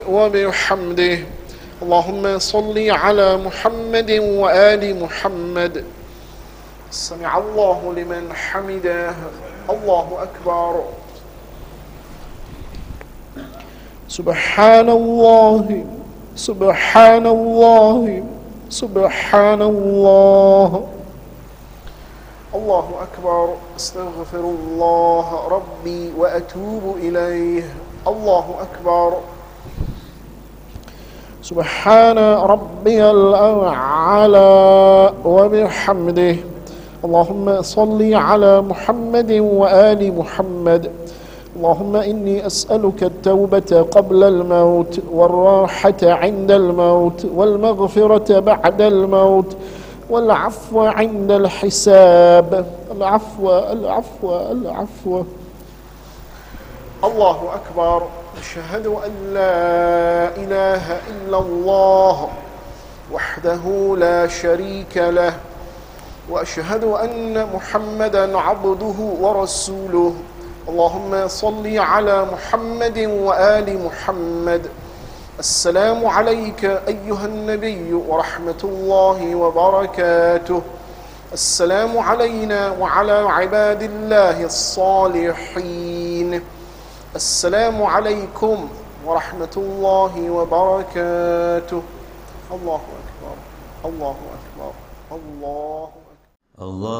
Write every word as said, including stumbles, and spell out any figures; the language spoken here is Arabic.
وبحمده. اللهم صل على محمد وآل محمد. سمع الله لمن حمده. الله أكبر. سبحان الله سبحان الله سبحان الله. الله أكبر. استغفر الله ربي وأتوب إليه. الله أكبر. سبحان ربي الأعلى وبحمده. اللهم صل على محمد وآل محمد. اللهم إني أسألك التوبة قبل الموت، والراحة عند الموت، والمغفرة بعد الموت، والعفو عند الحساب. العفو العفو العفو. الله أكبر. أشهد أن لا إله إلا الله وحده لا شريك له، وأشهد أن محمدا عبده ورسوله. اللهم صل على محمد وآل محمد. السلام عليك أيها النبي ورحمة الله وبركاته. السلام علينا وعلى عباد الله الصالحين. السلام عليكم ورحمة الله وبركاته. الله أكبر. الله أكبر. الله أكبر. الله